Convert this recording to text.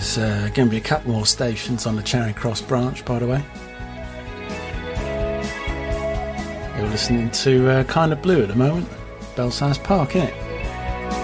There's going to be a couple more stations on the Charing Cross branch, by the way. You're listening to Kind of Blue at the moment. Belsize Park, innit?